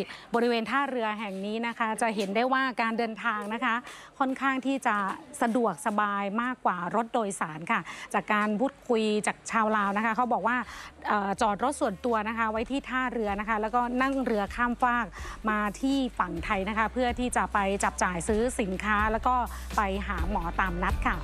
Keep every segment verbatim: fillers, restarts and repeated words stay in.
บริเวณท่าเรือแห่งนี้นะคะจะเห็นได้ว่าการเดินทางนะคะค่อนข้างที่จะสะดวกสบายมากกว่ารถโดยสารค่ะจากการพูดคุยจากชาวลาวนะคะเขาบอกว่าจอดรถส่วนตัวนะคะไว้ที่ท่าเรือนะคะแล้วก็นั่งเรือข้ามฟากมาที่ฝั่งไทยนะคะเพื่อที่จะไปจับจ่ายซื้อสินค้าแล้วก็ไปหาหมอตามนัดค่ะ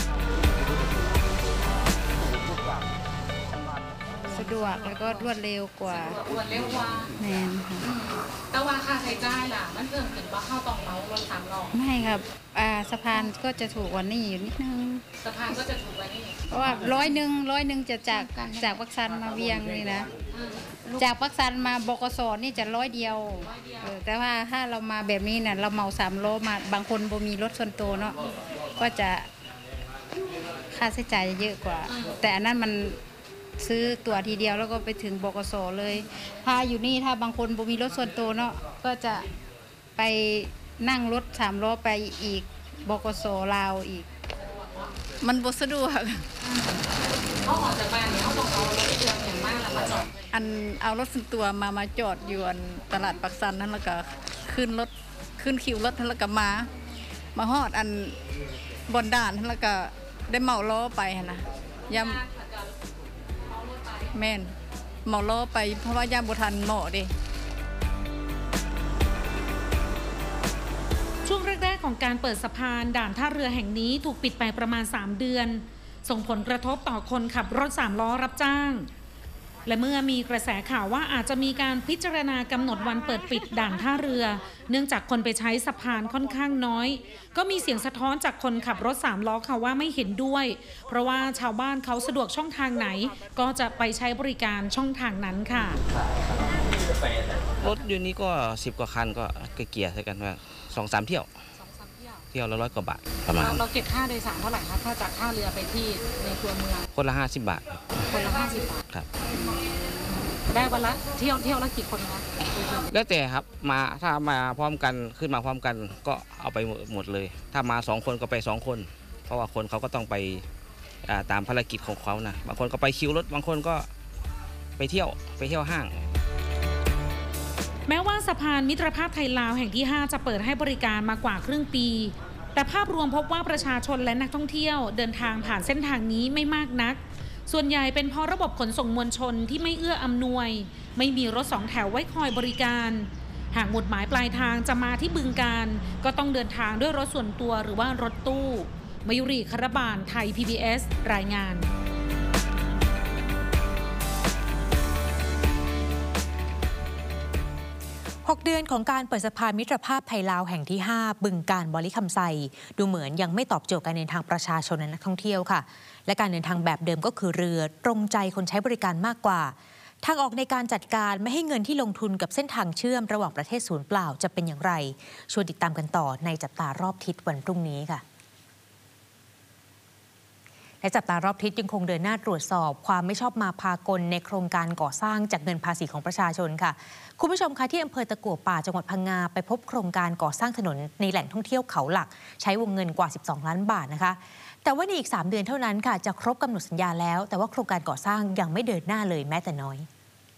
สะดวกแล้วก็รวดเร็วกว่ารวดเร็วกว่าแน่นค่ะแต่ว่าค่าใช้จ่ายล่ะมันเพิ่มขึ้นว่าเข้าตองเรารถสามล้อไม่ครับอ่าสะพานก็จะถูกกว่านี้อยู่นิดนึงสะพานก็จะถูกกว่านี้เพราะว่าร้อยหนึ่งร้อยหนึ่งจะจากจากปักซันมาเวียงเลยนะจากปักซันมาบกสนี่จะร้อยเดียวแต่ว่าถ้าเรามาแบบนี้เนี่ยเราเมาสามโลมาบางคนบ่มีรถส่วนตัวเนาะก็จะค่าใช้จ่ายเยอะกว่าแต่อันนั้นมันซื้อตั๋วทีเดียวแล้วก็ไปถึงบกสเลยถ้าอยู่นี่ถ้าบางคนบ่มีรถส่วนตัวเนาะก็จะไปนั่งรถสามล้อไปอีกบกสลาวอีกมันบ่สะดวกเขาออกจากบ้านเนี่ยเขาต้องเอารถเรืออย่างมากแล้วมาจอดอันเอารถส่วนตัวมามาจอดอยู่ตลาดปักซันนั่นแล้วก็ขึ้นรถขึ้นคิวรถนั่นแล้วก็มามาฮอดอันบนด่านนั่นแล้วก็ได้เมาล้อไปนะย่ำแม่นเมาล้อไปเพราะว่าย่ำบุทันเหมาะดิช่วงแรกๆของการเปิดสะพานด่านท่าเรือแห่งนี้ถูกปิดไปประมาณสามเดือนส่งผลกระทบต่อคนขับรถสามล้อรับจ้างและเมื่อมีกระแสข่าวว่าอาจจะมีการพิจารณากำหนดวันเปิดปิดด่านท่าเรือเนื่องจากคนไปใช้สะพานค่อนข้างน้อยก็มีเสียงสะท้อนจากคนขับรถสามล้อค่ะว่าไม่เห็นด้วยเพราะว่าชาวบ้านเขาสะดวกช่องทางไหนก็จะไปใช้บริการช่องทางนั้นค่ะรถอยู่นี้ก็สิบกว่าคันก็เกี่ยใส่กันว่าสองสามเที่ยวเที่ยวละร้อยกว่าบาทประมาณเราเก็บค่าโดยสารเท่าไหร่คะถ้าจากท่าเรือไปที่ในตัวเมืองคนละห้าสิบบาทคนละห้าสิบบาทครับได้วันละเที่ยวเที่ยวละกี่คนคะแล้วแต่ครับมาถ้ามาพร้อมกันขึ้นมาพร้อมกันก็เอาไปหมดเลยถ้ามาสองคนก็ไปสองคนเพราะว่าคนเขาก็ต้องไปตามภารกิจของเขานะบางคนก็ไปคิวรถบางคนก็ไปเที่ยวไปเที่ยวห้างแม้ว่าสะพานมิตรภาพไทยลาวแห่งที่ห้าจะเปิดให้บริการมากว่าครึ่งปีแต่ภาพรวมพบว่าประชาชนและนักท่องเที่ยวเดินทางผ่านเส้นทางนี้ไม่มากนักส่วนใหญ่เป็นเพราะระบบขนส่งมวลชนที่ไม่เอื้ออำนวยไม่มีรถสองแถวไว้คอยบริการหากหมุดหมายปลายทางจะมาที่บึงกาฬก็ต้องเดินทางด้วยรถส่วนตัวหรือว่ารถตู้มยุรีคารบาลไทย พี บี เอส รายงานหกเดือนของการเปิดสะพานมิตรภาพไทยลาวแห่งที่ห้าบึงกาฬบริคำไซดูเหมือนยังไม่ตอบโจทย์การเดินทางประชาชนและนักท่องเที่ยวค่ะและการเดินทางแบบเดิมก็คือเรือตรงใจคนใช้บริการมากกว่าทางออกในการจัดการไม่ให้เงินที่ลงทุนกับเส้นทางเชื่อมระหว่างประเทศศูนย์เปล่าจะเป็นอย่างไรชวนติดตามกันต่อในจับตารอบทิศวันพรุ่งนี้ค่ะและจับตารอบทิศยังคงเดินหน้าตรวจสอบความไม่ชอบมาพากลในโครงการก่อสร้างจากเงินภาษีของประชาชนค่ะคุณผู้ชมคะที่อำเภอตะกั่วป่าจังหวัดพังงาไปพบโครงการก่อสร้างถนนในแหล่งท่องเที่ยวเขาหลักใช้วงเงินกว่าสิบสองล้านบาทนะคะแต่ว่าในอีกสามเดือนเท่านั้นค่ะจะครบกำหนดสัญญาแล้วแต่ว่าโครงการก่อสร้างยังไม่เดินหน้าเลยแม้แต่น้อย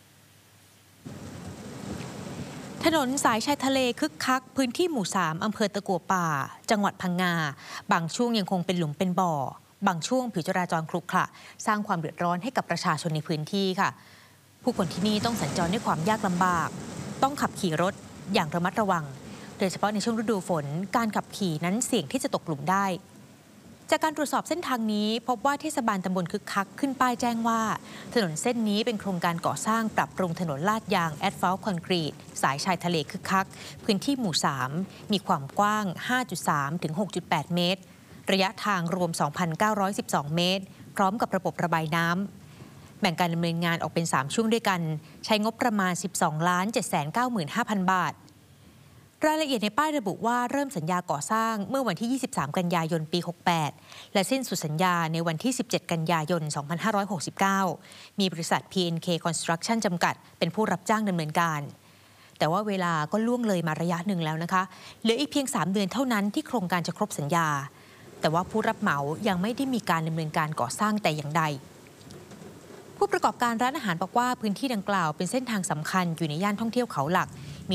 ถนนสายชายทะเลคึกคักพื้นที่หมู่สามอำเภอตะกั่วป่าจังหวัดพังงาบางช่วงยังคงเป็นหลุมเป็นบ่อบางช่วงผิวจราจรครุขระสร้างความเดือดร้อนให้กับประชาชนในพื้นที่ค่ะผู้คนที่นี่ต้องสัญจรด้วยความยากลำบากต้องขับขี่รถอย่างระมัดระวังโดยเฉพาะในช่วงฤดูฝนการขับขี่นั้นเสี่ยงที่จะตกหลุมได้จากการตรวจสอบเส้นทางนี้พบว่าเทศบาลตำบลคึกคักขึ้นป้ายแจ้งว่าถนนเส้นนี้เป็นโครงการก่อสร้างปรับปรุงถนนลาดยางแอสฟัลต์คอนกรีตสายชายทะเลคึกคักพื้นที่หมู่สามมีความกว้าง ห้าจุดสาม ถึง หกจุดแปด เมตรระยะทางรวม สองพันเก้าร้อยสิบสอง เมตรพร้อมกับระบบระบายน้ำแบ่งการดำเนินงานออกเป็นสามช่วงด้วยกันใช้งบประมาณ สิบสองล้านเจ็ดแสนเก้าหมื่นห้าพัน บาทรายละเอียดในป้ายระบุว่าเริ่มสัญญาก่อสร้างเมื่อวันที่ยี่สิบสามกันยายนปีหกแปดและสิ้นสุดสัญญาในวันที่สิบเจ็ดกันยายนสองพันห้าร้อยหกสิบเก้ามีบริษัท พี เอ็น เค Construction จำกัดเป็นผู้รับจ้างดำเนินการแต่ว่าเวลาก็ล่วงเลยมาระยะหนึ่งแล้วนะคะเหลืออีกเพียงสามเดือนเท่านั้นที่โครงการจะครบสัญญาแต่ว่าผู้รับเหมายังไม่ได้มีการดำเนินการก่อสร้างแต่อย่างใดผู้ประกอบการร้านอาหารบอกว่าพื้นที่ดังกล่าวเป็นเส้นทางสำคัญอยู่ในย่านท่องเที่ยวเขาหลัก